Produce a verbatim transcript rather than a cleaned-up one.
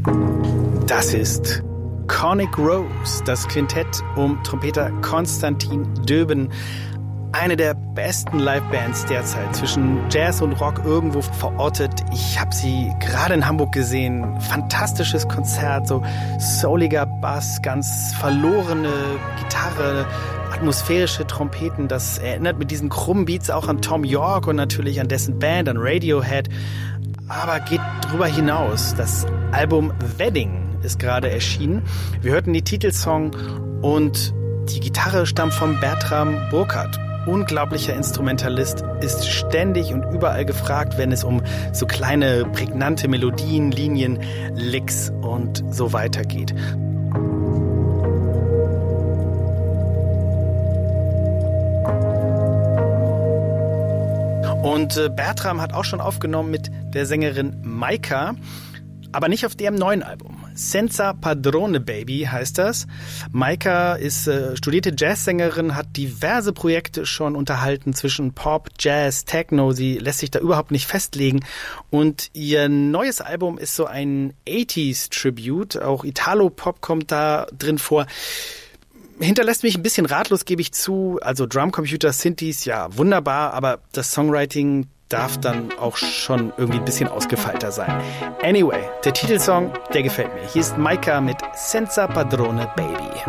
Das ist Conic Rose, das Quintett um Trompeter Konstantin Döben. Eine der besten Livebands derzeit, zwischen Jazz und Rock irgendwo verortet. Ich habe sie gerade in Hamburg gesehen. Fantastisches Konzert, so souliger Bass, ganz verlorene Gitarre, atmosphärische Trompeten. Das erinnert mit diesen krummen Beats auch an Tom York und natürlich an dessen Band, an Radiohead. Aber geht drüber hinaus. Das Album Wedding ist gerade erschienen. Wir hörten die Titelsong und die Gitarre stammt von Bertram Burkhardt. Unglaublicher Instrumentalist, ist ständig und überall gefragt, wenn es um so kleine, prägnante Melodien, Linien, Licks und so weiter geht. Und äh, Bertram hat auch schon aufgenommen mit der Sängerin Maika, aber nicht auf dem neuen Album. Senza Padrone Baby heißt das. Maika ist äh, studierte Jazzsängerin, hat diverse Projekte schon unterhalten zwischen Pop, Jazz, Techno. Sie lässt sich da überhaupt nicht festlegen. Und ihr neues Album ist so ein achtziger Tribute. Auch Italo-Pop kommt da drin vor. Hinterlässt mich ein bisschen ratlos, gebe ich zu. Also Drumcomputer, Synthes, ja, wunderbar. Aber das Songwriting darf dann auch schon irgendwie ein bisschen ausgefeilter sein. Anyway, der Titelsong, der gefällt mir. Hier ist Maika mit Senza Padrone Baby.